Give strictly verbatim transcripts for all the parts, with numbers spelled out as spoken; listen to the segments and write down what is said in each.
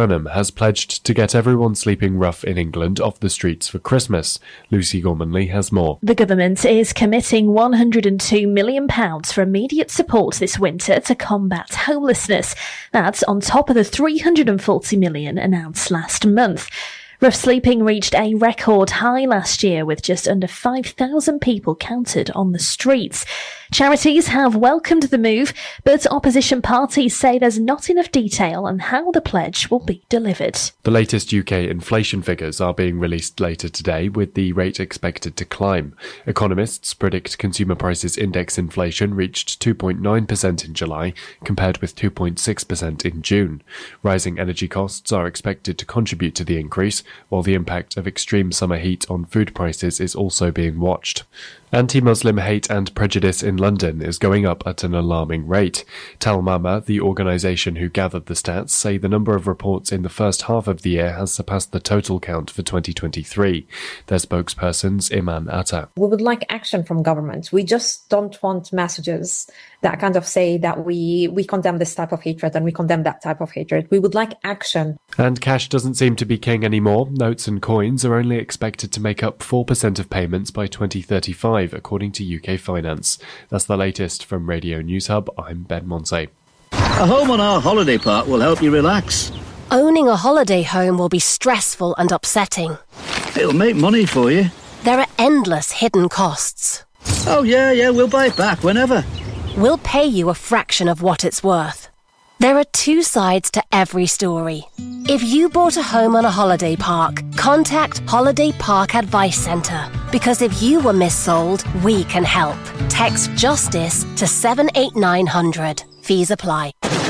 Farnham has pledged to get everyone sleeping rough in England off the streets for Christmas. Lucy Gormanley has more. The government is committing one hundred two million pounds for immediate support this winter to combat homelessness. That's on top of the three hundred forty million pounds announced last month. Rough sleeping reached a record high last year with just under five thousand people counted on the streets. Charities have welcomed the move, but opposition parties say there's not enough detail on how the pledge will be delivered. The latest U K inflation figures are being released later today, with the rate expected to climb. Economists predict consumer prices index inflation reached two point nine percent in July, compared with two point six percent in June. Rising energy costs are expected to contribute to the increase, while the impact of extreme summer heat on food prices is also being watched. Anti-Muslim hate and prejudice in London is going up at an alarming rate. Tell Mama, the organisation who gathered the stats, say the number of reports in the first half of the year has surpassed the total count for twenty twenty-three. Their spokesperson's Iman Atta. We would like action from government. We just don't want messages that kind of say that we, we condemn this type of hatred and we condemn that type of hatred. We would like action. And cash doesn't seem to be king anymore. Notes and coins are only expected to make up four percent of payments by twenty thirty-five, according to U K Finance. That's the latest from Radio News Hub. I'm Ben Monsey. A home on our holiday park will help you relax. Owning a holiday home will be stressful and upsetting. It'll make money for you. There are endless hidden costs. Oh yeah, yeah, we'll buy it back whenever. We'll pay you a fraction of what it's worth. There are two sides to every story. If you bought a home on a holiday park, contact Holiday Park Advice Centre. Because if you were missold, we can help. Text JUSTICE to seven eight nine hundred. Fees apply.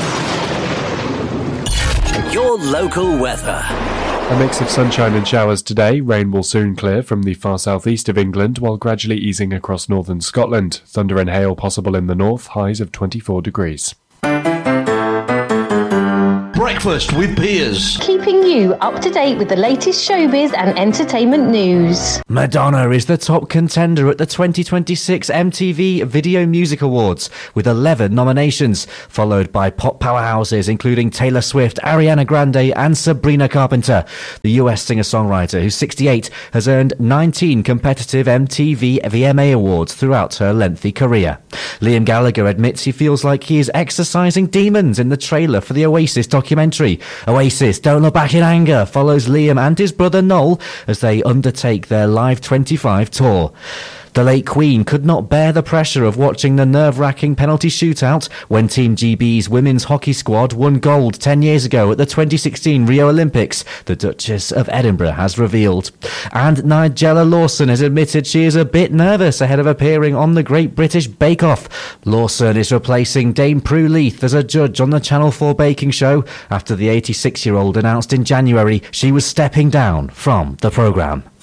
Your local weather. A mix of sunshine and showers today. Rain will soon clear from the far southeast of England, while gradually easing across northern Scotland. Thunder and hail possible in the north, highs of twenty-four degrees. Breakfast with Piers. Keeping you up to date with the latest showbiz and entertainment news. Madonna is the top contender at the twenty twenty-six M T V Video Music Awards with eleven nominations, followed by pop powerhouses including Taylor Swift, Ariana Grande and Sabrina Carpenter. The U S singer-songwriter, who's sixty-eight, has earned nineteen competitive M T V V M A awards throughout her lengthy career. Liam Gallagher admits he feels like he is exorcising demons in the trailer for the Oasis documentary. Oasis Don't Look Back in Anger follows Liam and his brother Noel as they undertake their Live twenty-five tour. The late Queen could not bear the pressure of watching the nerve-wracking penalty shootout when Team G B's women's hockey squad won gold ten years ago at the twenty sixteen Rio Olympics, the Duchess of Edinburgh has revealed. And Nigella Lawson has admitted she is a bit nervous ahead of appearing on the Great British Bake Off. Lawson is replacing Dame Prue Leith as a judge on the Channel four baking show after the eighty-six-year-old announced in January she was stepping down from the programme.